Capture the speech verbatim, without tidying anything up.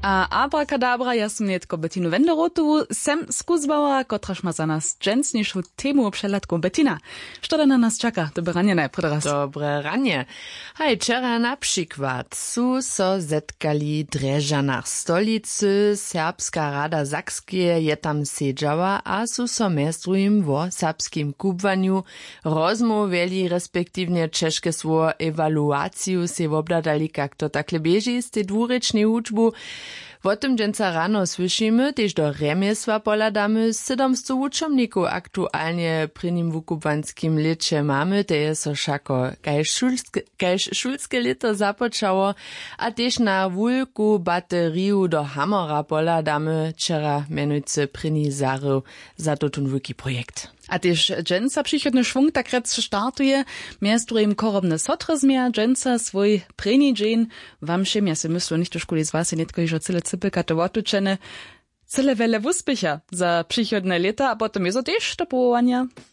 A abracadabra, ja sam netko Bettinu Wenderotovu sem skuzbała, kotraż ma za nas dżęsniejszą temu przelatku. Bettina, što da na nas czeka? Dobre ranie najprve raz. Dobre ranie. Hej, wczera na przykład su so zetkali Drežanar stolicy, Serbska rada Sakskie je tam siedziała, a su so mestrujem wo serbskim kubwaniu rozmówili, respektywnie czeszkie słowo ewaluaciju se obladali, jak to takle bieži z tej dwurečnej učbu. O tym dżęca rano słyszymy, też do remiesła poladamy siedemsto uczomników aktualnie przy nim wukubwanskim lecie mamy, to jest so szako kajż szulskie lito započało, a też na wulku bateriu do Hamora poladamy, wczera mianujcy pryni zarył za to ten wulki projekt. A też dżęca przychodny szwung tak rec startuje, miastrujem korobne sotrezmia, dżęca swój preni dżen, wam się, ja si myślę, nicht do szkoli z was, netko iż o cyle cypyka to otuczene, cyle wiele wuspicha za przychodne lata, a potem jest to też do powołania.